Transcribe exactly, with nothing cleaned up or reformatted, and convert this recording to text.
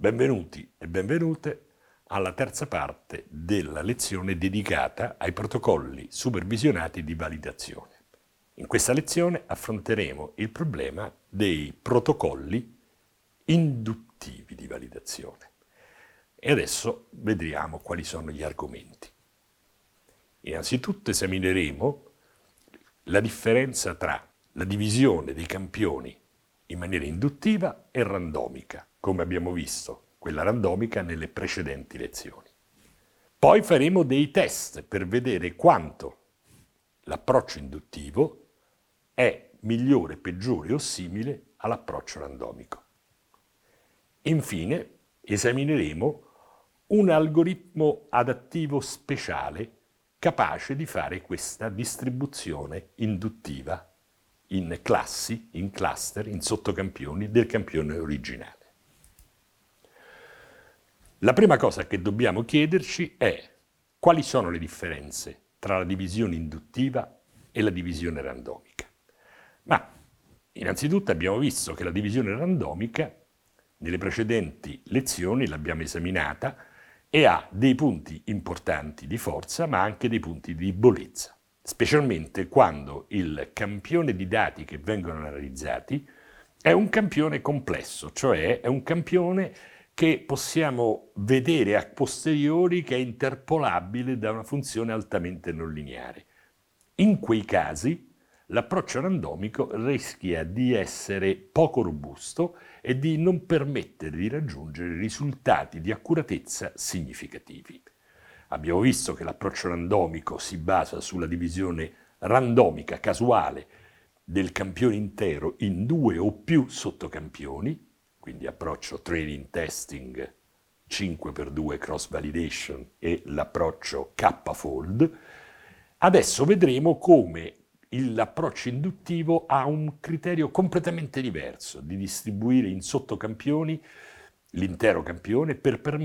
Benvenuti e benvenute alla terza parte della lezione dedicata ai protocolli supervisionati di validazione. In questa lezione affronteremo il problema dei protocolli induttivi di validazione. E adesso vediamo quali sono gli argomenti. Innanzitutto esamineremo la differenza tra la divisione dei campioni in maniera induttiva e randomica, come abbiamo visto quella randomica nelle precedenti lezioni. Poi faremo dei test per vedere quanto l'approccio induttivo è migliore, peggiore o simile all'approccio randomico. Infine esamineremo un algoritmo adattivo speciale capace di fare questa distribuzione induttiva in classi, in cluster, in sottocampioni del campione originale. La prima cosa che dobbiamo chiederci è quali sono le differenze tra la divisione induttiva e la divisione randomica. Ma innanzitutto abbiamo visto che la divisione randomica nelle precedenti lezioni l'abbiamo esaminata e ha dei punti importanti di forza ma anche dei punti di debolezza, specialmente quando il campione di dati che vengono analizzati è un campione complesso, cioè è un campione che possiamo vedere a posteriori che è interpolabile da una funzione altamente non lineare. In quei casi l'approccio randomico rischia di essere poco robusto e di non permettere di raggiungere risultati di accuratezza significativi. Abbiamo visto che l'approccio randomico si basa sulla divisione randomica casuale del campione intero in due o più sottocampioni, quindi approccio training testing cinque per due cross validation e l'approccio K-fold. Adesso vedremo come l'approccio induttivo ha un criterio completamente diverso di distribuire in sottocampioni l'intero campione per permettere